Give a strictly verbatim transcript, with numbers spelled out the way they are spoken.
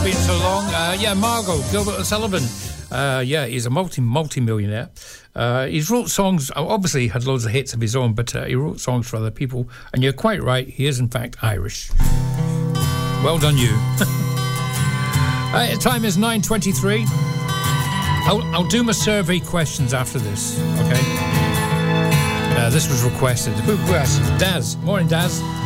been so long. Uh, yeah, Margot, Gilbert O'Sullivan. Uh, yeah, he's a multi multi millionaire. Uh, he's wrote songs. Obviously, he had loads of hits of his own, but uh, he wrote songs for other people. And you're quite right. He is in fact Irish. Well done, you. uh, time is nine twenty-three. I'll, I'll do my survey questions after this. Okay. Uh, this was requested. Who, who asked? Daz. Morning, Daz.